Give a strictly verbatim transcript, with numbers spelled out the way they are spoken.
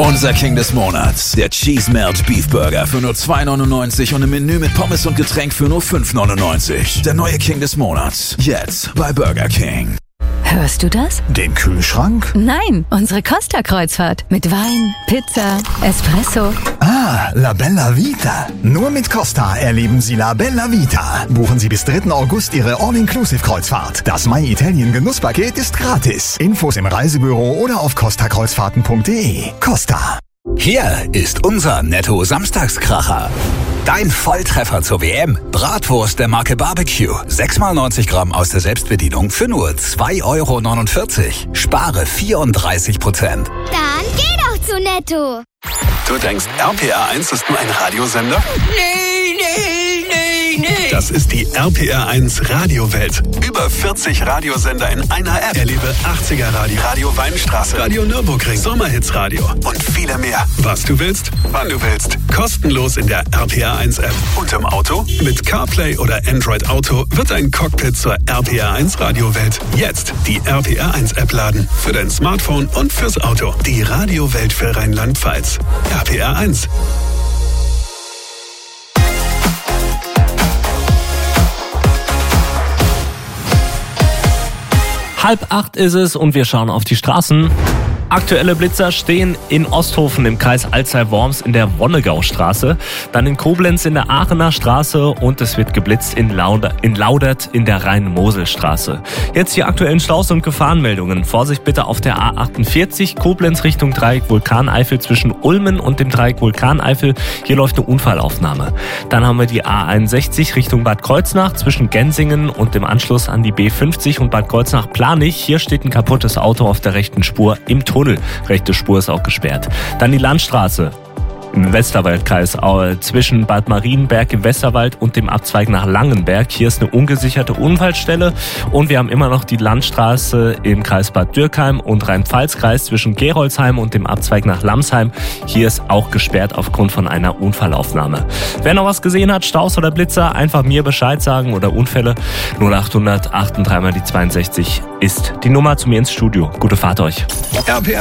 Unser King des Monats, der Cheese Melt Beef Burger für nur zwei neunundneunzig und im Menü mit Pommes und Getränk für nur fünf neunundneunzig. Der neue King des Monats, jetzt bei Burger King. Hörst du das? Den Kühlschrank? Nein, unsere Costa-Kreuzfahrt. Mit Wein, Pizza, Espresso. Ah, La Bella Vita. Nur mit Costa erleben Sie La Bella Vita. Buchen Sie bis dritten August Ihre All-Inclusive-Kreuzfahrt. Das My Italien Genusspaket ist gratis. Infos im Reisebüro oder auf costa kreuzfahrten punkt de. Costa. Hier ist unser Netto-Samstagskracher. Dein Volltreffer zur W M. Bratwurst der Marke Barbecue. sechs mal neunzig Gramm aus der Selbstbedienung für nur zwei Euro neunundvierzig. Spare vierunddreißig Prozent. Dann geh doch zu Netto. Du denkst, R P R eins ist nur ein Radiosender? Nee, nee, nee, nee. Das ist die R P R eins Radiowelt. Über vierzig Radiosender in einer App. Erlebe achtziger Radio, Radio Weinstraße, Radio Nürburgring, Sommerhits Radio und viele mehr. Was du willst, wann du willst. Kostenlos in der R P R eins App. Und im Auto? Mit CarPlay oder Android Auto wird dein Cockpit zur R P R eins Radiowelt. Jetzt die R P R eins App laden. Für dein Smartphone und fürs Auto. Die Radiowelt für Rheinland-Pfalz. R P R eins. Halb acht ist es und wir schauen auf die Straßen. Aktuelle Blitzer stehen in Osthofen im Kreis Alzey-Worms in der Wonnegaustraße, dann in Koblenz in der Aachener Straße und es wird geblitzt in, Lauder, in Laudert in der Rhein-Mosel-Straße. Jetzt die aktuellen Staus und Gefahrenmeldungen. Vorsicht bitte auf der A achtundvierzig, Koblenz Richtung Dreieck Vulkaneifel zwischen Ulmen und dem Dreieck Vulkaneifel. Hier läuft eine Unfallaufnahme. Dann haben wir die A einundsechzig Richtung Bad Kreuznach zwischen Gensingen und dem Anschluss an die B fünfzig und Bad Kreuznach-Planich. Hier steht ein kaputtes Auto auf der rechten Spur im Tunnel. Rechte Spur ist auch gesperrt. Dann die Landstraße im Westerwaldkreis zwischen Bad Marienberg im Westerwald und dem Abzweig nach Langenberg. Hier ist eine ungesicherte Unfallstelle und wir haben immer noch die Landstraße im Kreis Bad Dürkheim und Rhein-Pfalz-Kreis zwischen Gerolzheim und dem Abzweig nach Lamsheim. Hier ist auch gesperrt aufgrund von einer Unfallaufnahme. Wer noch was gesehen hat, Staus oder Blitzer, einfach mir Bescheid sagen oder Unfälle. null achthundert achtunddreißig mal die zweiundsechzig ist die Nummer zu mir ins Studio. Gute Fahrt euch. R P R